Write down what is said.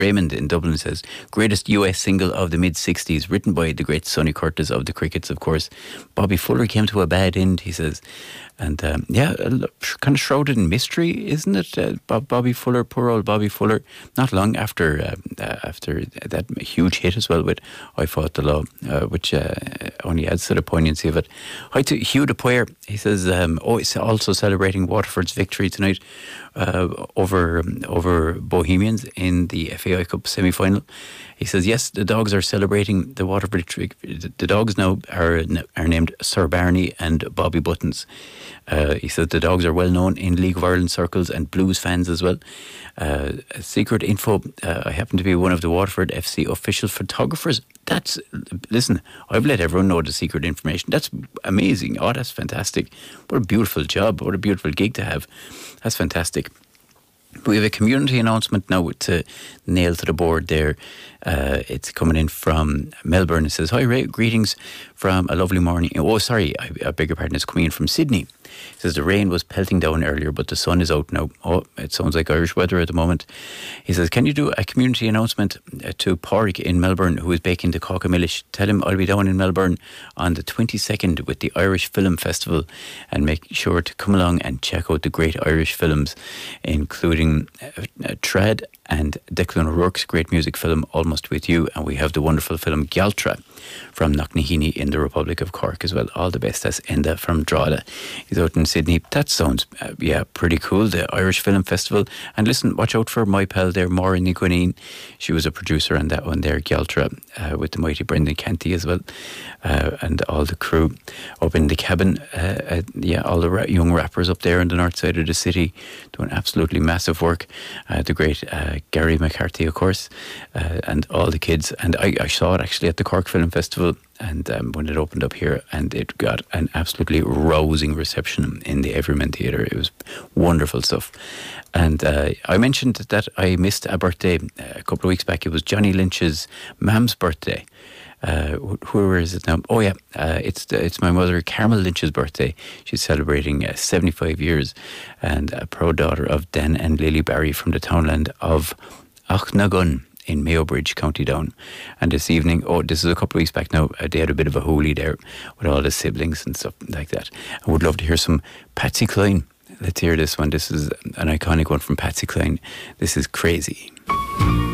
Raymond in Dublin says, greatest US single of the mid-60s, written by the great Sonny Curtis of the Crickets, of course. Bobby Fuller came to a bad end, he says. And kind of shrouded in mystery, isn't it? Bobby Fuller, poor old Bobby Fuller. Not long after that huge hit as well with I Fought the Law, which only adds to the poignancy of it. Hi to Hugh de Poyer. He says, it's also celebrating Waterford's victory tonight over Bohemians in the FAI Cup semi-final. He says, yes, the Dogs are celebrating the Waterford victory. The Dogs now are named Sir Barney and Bobby Buttons. He says the Dogs are well known in League of Ireland circles and Blues fans as well. Secret info, I happen to be one of the Waterford FC official photographers. Listen, I've let everyone know the secret information. That's amazing. Oh, that's fantastic. What a beautiful job. What a beautiful gig to have. That's fantastic. We have a community announcement now to nail to the board there. It's coming in from Melbourne. It says, hi Ray, greetings from a lovely morning. Oh, sorry, I beg your pardon, it's coming in from Sydney. It says the rain was pelting down earlier, but the sun is out now. Oh, it sounds like Irish weather at the moment. He says, can you do a community announcement to Pádraig in Melbourne, who is baking the Cockamillish? Tell him I'll be down in Melbourne on the 22nd with the Irish Film Festival, and make sure to come along and check out the great Irish films, including Trad and Declan O'Rourke's great music film Almost With You, and we have the wonderful film Galtra from Knocknaheeny in the Republic of Cork as well. All the best. That's Enda from Drogheda. He's out in Sydney. That sounds pretty cool, the Irish Film Festival. And listen, watch out for my pal there, Maura Niquinine. She was a producer on that one there, Galtra, with the mighty Brendan Canty as well, and all the crew up in the cabin. All the young rappers up there on the north side of the city doing absolutely massive work. The great Gary McCarthy, of course, and all the kids. And I saw it actually at the Cork Film Festival, and when it opened up here, and it got an absolutely rousing reception in the Everyman Theatre. It was wonderful stuff. And I mentioned that I missed a birthday a couple of weeks back. It was Johnny Lynch's mam's birthday. Where is it now? Oh yeah, it's my mother Carmel Lynch's birthday. She's celebrating 75 years, and a proud daughter of Dan and Lily Barry from the townland of Auchnagun in Mayobridge, County Down. And this evening, this is a couple of weeks back now, they had a bit of a hoolie there with all the siblings and stuff like that. I would love to hear some Patsy Cline. Let's hear this one. This is an iconic one from Patsy Cline. This is Crazy.